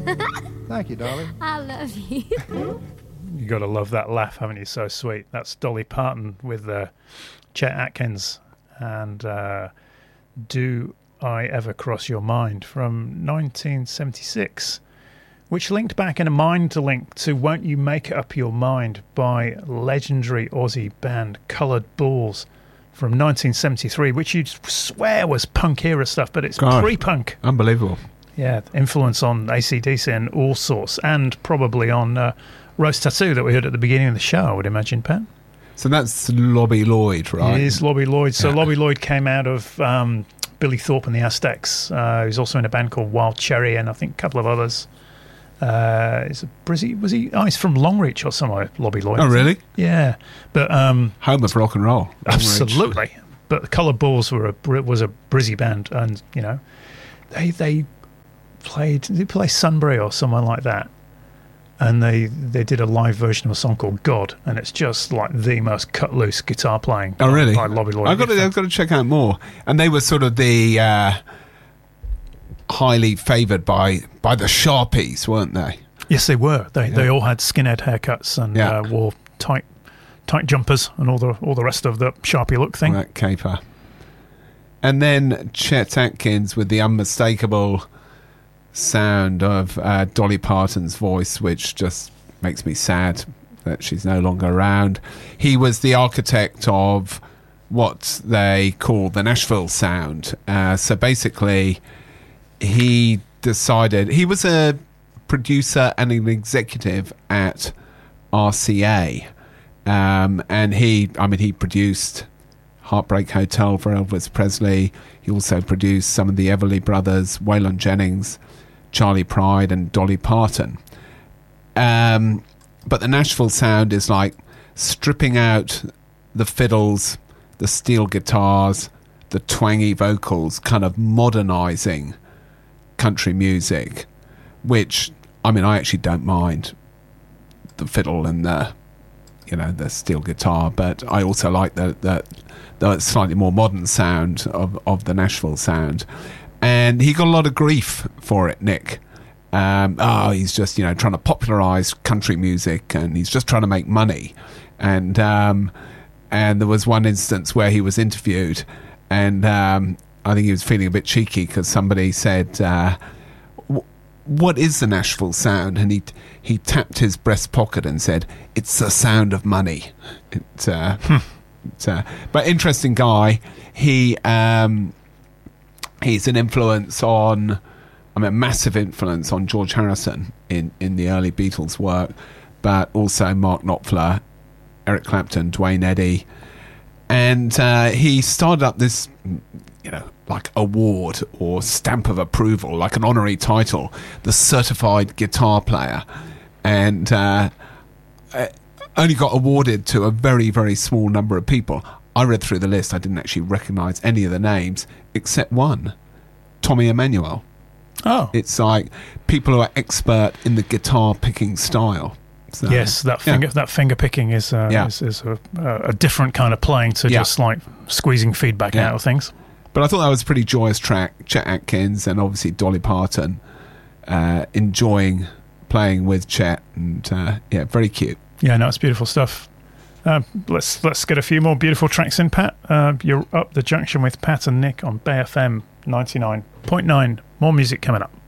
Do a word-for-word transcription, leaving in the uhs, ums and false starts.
Thank you, darling. I love you. You got to love that laugh, haven't you? So sweet. That's Dolly Parton with uh, Chet Atkins and uh, Do I Ever Cross Your Mind from nineteen seventy-six, which linked back in a mind link to Won't You Make Up Your Mind by legendary Aussie band Coloured Balls from nineteen seventy-three, which you'd swear was punk era stuff, but it's God, pre-punk. Unbelievable. Yeah, influence on A C D C and all sorts, and probably on uh, Rose Tattoo that we heard at the beginning of the show, I would imagine, Pat. So that's Lobby Lloyd, right? It is Lobby Lloyd. So Yeah. Lobby Lloyd came out of um, Billy Thorpe and the Aztecs. Uh, he was also in a band called Wild Cherry and I think a couple of others. Uh, is a, was he? Was he? Oh, he's from Longreach or somewhere. Lobby Lloyd. Oh, really? Yeah, but um, Home of rock and roll. absolutely. But the Coloured Balls were a was a Brizzy band, and you know, they they played. Did they play Sunbury or somewhere like that? And they they did a live version of a song called God, and it's just like the most cut loose guitar playing. Oh, really? By Lobby Lloyd. I've got to, I've got to check out more. And they were sort of the uh, highly favoured by by the Sharpies, weren't they? Yes, they were. They Yeah. they all had skinhead haircuts and Yeah. uh, wore tight tight jumpers and all the all the rest of the Sharpie look thing. That caper. And then Chet Atkins with the unmistakable sound of uh, Dolly Parton's voice, which just makes me sad that she's no longer around. He was the architect of what they call the Nashville sound. Uh, so basically, he decided he was a producer and an executive at R C A, um, and he, I mean, he produced Heartbreak Hotel for Elvis Presley. He also produced some of the Everly Brothers, Waylon Jennings, Charlie Pride, and Dolly Parton. Um, but the Nashville sound is like stripping out the fiddles, the steel guitars, the twangy vocals, kind of modernizing country music, which, I mean, I actually don't mind the fiddle and the, you know, the steel guitar, but I also like the the, the slightly more modern sound of, of the Nashville sound. And he got a lot of grief for it, Nick. Um, oh, he's just, you know, trying to popularize country music, and he's just trying to make money. And um, and there was one instance where he was interviewed, and um, I think he was feeling a bit cheeky because somebody said, uh, what is the Nashville sound? And he he tapped his breast pocket and said, it's the sound of money. It, uh, it, uh, but interesting guy. He um, he's an influence on, I mean, a massive influence on George Harrison in, in the early Beatles work, but also Mark Knopfler, Eric Clapton, Duane Eddy. And uh, he started up this, you know, like award or stamp of approval, like an honorary title, the certified guitar player, and uh, only got awarded to a very, very small number of people. I read through the list. I didn't actually recognise any of the names except one, Tommy Emmanuel. Oh, It's like people who are expert in the guitar picking style. So, yes, that yeah. finger that finger picking is uh, Yeah. is, is a, a different kind of playing to Yeah. just like squeezing feedback Yeah. out of things. But I thought that was a pretty joyous track. Chet Atkins and obviously Dolly Parton uh, enjoying playing with Chet, and uh, yeah, very cute. Yeah, no, it's beautiful stuff. Uh, let's let's get a few more beautiful tracks in, Pat. Uh, you're up the junction with Pat and Nick on Bay F M ninety-nine point nine. More music coming up.